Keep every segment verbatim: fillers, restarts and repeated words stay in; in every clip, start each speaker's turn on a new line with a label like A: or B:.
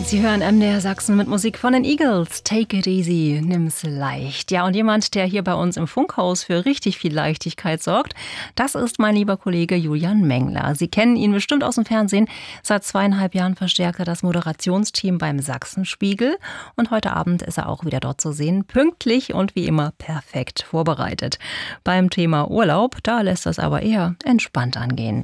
A: Sie hören M D R Sachsen mit Musik von den Eagles. Take it easy, nimm's leicht. Ja, und jemand, der hier bei uns im Funkhaus für richtig viel Leichtigkeit sorgt, das ist mein lieber Kollege Julian Mengler. Sie kennen ihn bestimmt aus dem Fernsehen. Seit zweieinhalb Jahren verstärkt er das Moderationsteam beim Sachsenspiegel. Und heute Abend ist er auch wieder dort zu sehen. Pünktlich und wie immer perfekt vorbereitet. Beim Thema Urlaub, da lässt das aber eher entspannt angehen.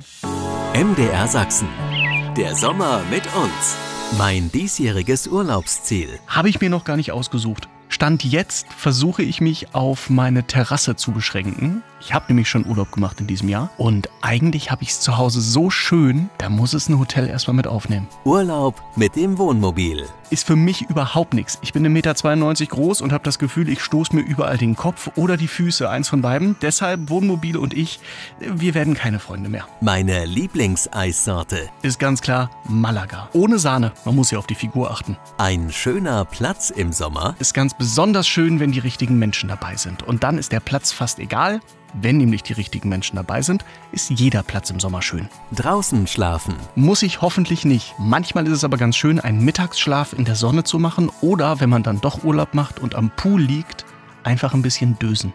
B: M D R Sachsen. Der Sommer mit uns. Mein diesjähriges Urlaubsziel.
C: Habe ich mir noch gar nicht ausgesucht. Stand jetzt versuche ich mich auf meine Terrasse zu beschränken. Ich habe nämlich schon Urlaub gemacht in diesem Jahr. Und eigentlich habe ich es zu Hause so schön, da muss es ein Hotel erstmal mit aufnehmen.
B: Urlaub mit dem Wohnmobil.
C: Ist für mich überhaupt nichts. Ich bin eins Komma zweiundneunzig Meter groß und habe das Gefühl, ich stoße mir überall den Kopf oder die Füße, eins von beiden. Deshalb Wohnmobil und ich, wir werden keine Freunde mehr.
B: Meine Lieblingseissorte.
C: Ist ganz klar Malaga. Ohne Sahne, man muss ja auf die Figur achten.
B: Ein schöner Platz im Sommer.
C: Ist ganz besonders schön, wenn die richtigen Menschen dabei sind. Und dann ist der Platz fast egal. Wenn nämlich die richtigen Menschen dabei sind, ist jeder Platz im Sommer schön.
B: Draußen schlafen.
C: Muss ich hoffentlich nicht. Manchmal ist es aber ganz schön, einen Mittagsschlaf in der Sonne zu machen oder, wenn man dann doch Urlaub macht und am Pool liegt, einfach ein bisschen dösen.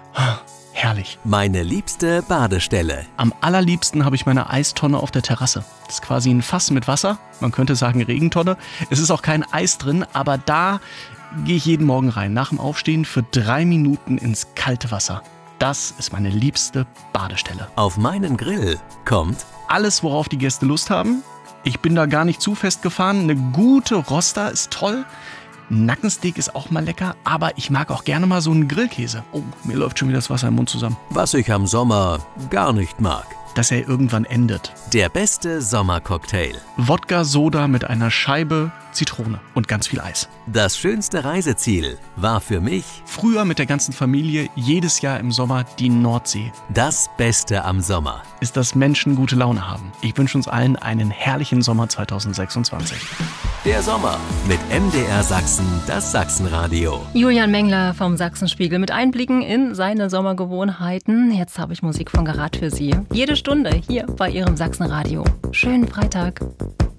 C: Herrlich.
B: Meine liebste Badestelle.
C: Am allerliebsten habe ich meine Eistonne auf der Terrasse. Das ist quasi ein Fass mit Wasser. Man könnte sagen Regentonne. Es ist auch kein Eis drin, aber da gehe ich jeden Morgen rein. Nach dem Aufstehen für drei Minuten ins kalte Wasser. Das ist meine liebste Badestelle.
B: Auf meinen Grill kommt
C: alles, worauf die Gäste Lust haben. Ich bin da gar nicht zu festgefahren. Eine gute Roster ist toll. Nackensteak ist auch mal lecker, aber ich mag auch gerne mal so einen Grillkäse. Oh, mir läuft schon wieder das Wasser im Mund zusammen.
B: Was ich am Sommer gar nicht mag.
C: Dass er irgendwann endet.
B: Der beste Sommercocktail.
C: Wodka Soda mit einer Scheibe Zitrone und ganz viel Eis.
B: Das schönste Reiseziel war für mich
C: früher mit der ganzen Familie jedes Jahr im Sommer die Nordsee.
B: Das Beste am Sommer
C: ist, dass Menschen gute Laune haben. Ich wünsche uns allen einen herrlichen Sommer zweitausendsechsundzwanzig.
B: Der Sommer mit M D R Sachsen, das Sachsenradio.
A: Julian Mengler vom Sachsenspiegel mit Einblicken in seine Sommergewohnheiten. Jetzt habe ich Musik von Garat für Sie. Jede Stunde hier bei Ihrem Sachsenradio. Schönen Freitag.